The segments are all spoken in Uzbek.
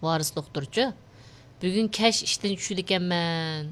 Varis doktorcu. Bugün keş işten düşüdü ekanman.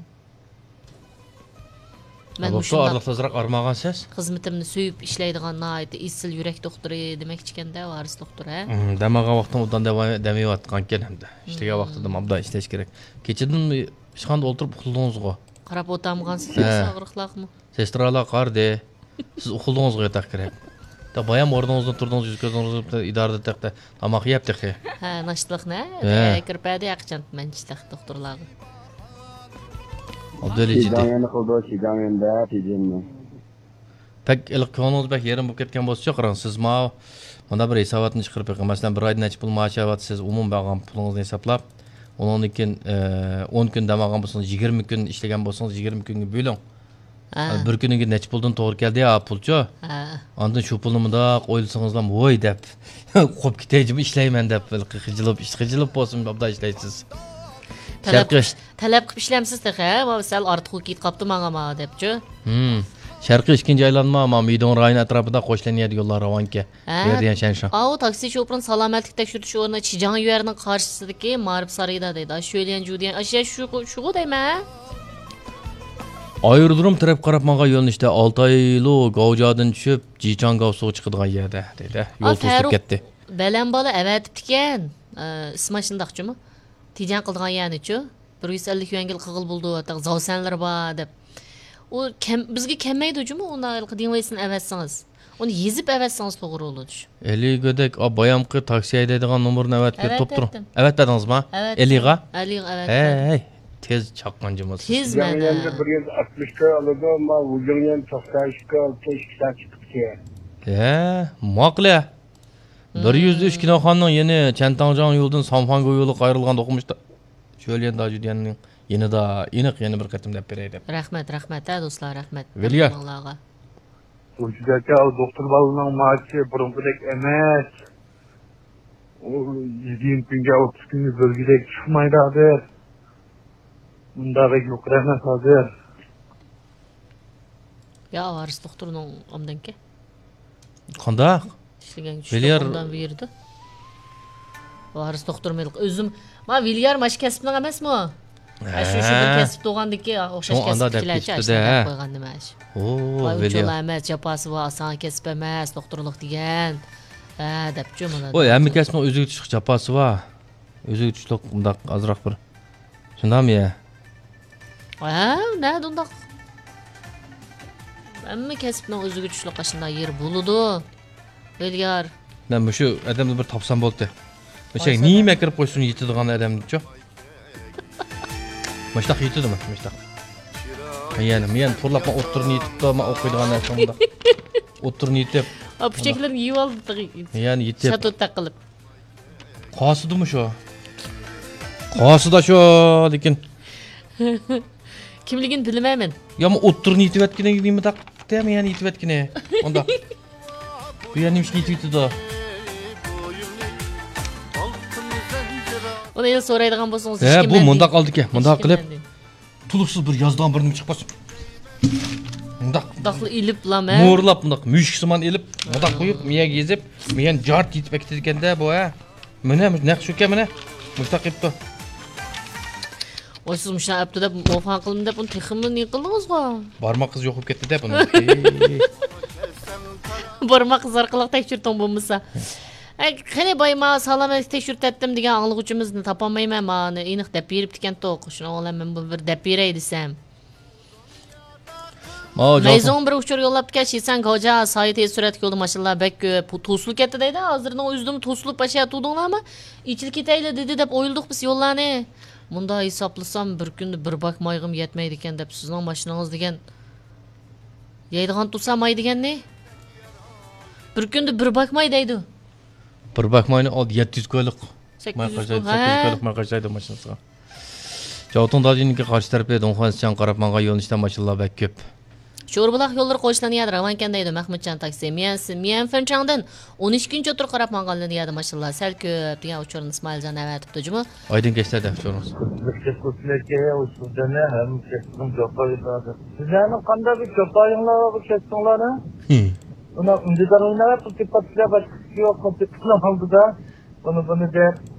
Men Doktor arlıqsızrak armağan ses. Xizmetimni söyüp işleydigan naiti isil yürek doktoru demek ikende Varis doktor ha. Demagan vaqtim odan demeywatqan ekan hamda. İştege vaqtida mabda işleş kerak. Keçidin ishxonada o'tirib uxladingizgo. Qarab o'tamgansiz og'riqlarmi? Sestralar qardi. Siz uxladingizgo yo'taq kerak. Da bayam o'rningizdan turdingiz, yuz ko'zingizni idarada taqda tamoq yeyapti. Ha, naştliqni. Kirpadi yaqchant menchitaq doktorlarga. Abdülcidi. Çiğdameni qildi, çiğdamenda tejinni. Pek iliq ko'nglingiz bak yerim bo'lib ketgan bo'lsa qarang, siz mana bir hisobotni chiqarib qo'ying. Masalan, bir oyda necha pul maosh olyapsiz, umuman bergan pulingizni hisoblab, undan keyin 10 kun damagan bo'lsangiz, 20 kun ishlagan bo'lsangiz, 20 kunga bo'ling. Bir kuniga necha puldan to'g'ri keldi ya pulchi? Ondan shu pulni mundaq o'ylasangizlar, voy deb, qo'yib ketaymi ishlayman deb, qijilib bo'lsin, obda ishlaysiz. Talab qilib ishlamsiz-da, ha? Sal ortiq ketib qopti menga debchi. Sharqiy ikkinchi aylanma, Maydon rayoni atrofida qo'shlanadigan yo'llar ravonki. Berdigan shansha. O taksi şoförün salomatlik tekshirish o'rni Chijang yerining qarshisidagi Ma'rif sarayida deydi. Sho'lian judiyan ashya shu deymi? Aerodrom taraf qarab menga yo'nalishda Altaylu Gavjadan tushib, Jichangga suv chiqadigan yerda deydi. Yo'l to'sib ketdi. Balan bola avatibdi ekan. Isma shundaqchimi? Tijan qildigan yerni-chu. 150 yuangil qig'il bo'ldi, zavsanlar bor deb. O bizga kelmaydi-jumi, uni qilinglaysin avatsangiz. Uni yezib avatsangiz to'g'ri bo'ladi. Eligodek bayamqi taksi haydaydigan nomerni avatga toptiring. Avatdingizmi? Eliga? Eliga avat. Hey, tez chaqqanjimiz. Tez mana. 160 ga oladi, ma vujungan 90 ga olib chiqibdi. Maqla. 103 kinoxonning yeni Chantangjon yo'ldan Sanfango yo'li qayrilgan o'qimishda. Sho'lian Dajudiyanning yenida aniq yana bir qatim deb beray deb. Rahmat, ha do'stlar, rahmat. Vilya. O'shidagi doktor bolaning maoshi burungidek emas. O 20 kunga 30 kunga bo'lgidek chiqmaydi hozir. Bundagi yo'qrana hozir. Ya Varis doktorning omdanki. Qanday? İşlegan shundan berdi. Varis doktor meliq o'zim, men Vilyar mash kasbning emasmi? Shu bir kasb tug'andiki, o'xshash kasbchilarcha qo'ygan nima ish. Vilyar emas, japasi va oson kasb emas, doktorlik degan. Debchi mana. Voy, hamma kasbning o'ziga tushlik japasi va o'ziga tushlik bundaq azroq bir. Shundami? Ne undaq? Hamma kasbning o'ziga tushlik qashunda yer bo'ladi. Vilyar. Ben şu adamda bir tapsam bo'ldi. Şey nima kirib qo'ysin yetadigan adamni-chu. Mashtaq yetadimi? Mashtaq. Men turlab o'tirni yetibdi, men o'qiydigan narsamda. O'tirni yetib. Puchaklarni yeyib oldi. Yani yetib. Shatot taqilib. Qosidimi shu? Qosida shu, lekin kimligini bilmayman. Ya men o'tirni yetib nima taqdi, men yani yetib etkine. Onda. Bu yani nima yetibdi-da? Onu el so'raydigan bo'lsangiz, bu mundaq qoldi-ki, mundaq qilib tuluqsiz bir yozdan birini chiqmasin. Mundaqli ilib lama. Mo'rlab mundaq mushiksimon ilib, mundaq qo'yib, miyaga yezib, men jart yetib ketganda bu Mana naq shuka mana. Mundaq qilibdi. O siz muşna yaptı deb muvaffaq qildim deb uni teximni ne qildingiz-ku? Barmoq qiz yo'qib ketdi deb uni. Barmoq qiz orqali tekshirdim bo'lmasa. Qani bayma salomatlik tekshirib etdim degan anglag'uchimizni topolmayman. Meni aniq deb beribdi ekan to'q. Shuni olam men bu bir deb beray desam. Mayzon bir uçur yo'llab ketsan, go'ja sayt surat yo'lda mashallah bek ko'p to'sulib ketdi deydi. Hozirning o'zim to'sulib bashayotdinglarmi? Ichil ketayli dedi deb o'yildik biz yo'llarni. Bunda hesaplasam bir kunda bir bakmayg'im yetmaydi ekan deb sizning mashinangiz degan. Yeydigan tursa may degan ne? Bir kunda bir bakmay deydi. Bir bakmayni oldi 700 ko'lik. 800 ko'lik marqashaydi mashinasiga. Javotin dajiniga qarshi tarafda Donxonsan qarab menga yo'nishdan mashallah bek ko'p. Sho'rbulaq yo'llar qo'shlanadi Ravankan deydi Mahmudjon taksi. Men Fanchangdan 12 kuncha o'tirib qarab manganlar deydi mashallah. Sal ko'p degan uchurni Ismoiljon avatibdi jumi. Oydin kechdi uchurimiz. Sizlarning qanday bir cho'payinglar va kestinglar? Uni undidan o'ynab, tutib patla yo'q, tutib oldi-da. Buni de